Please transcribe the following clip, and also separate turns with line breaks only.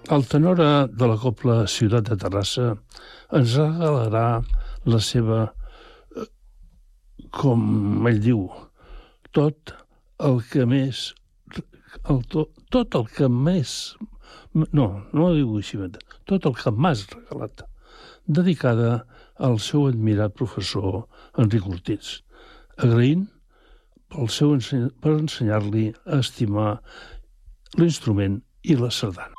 El tenor de la Cobla Ciutat de Terrassa ens regalarà la seva, com ell diu, tot el que més... tot el que més... No ho diu així, tot el que m'has regalat, dedicada al seu admirat professor Enric Ortiz, agraint per ensenyar-li a estimar l'instrument i la sardana.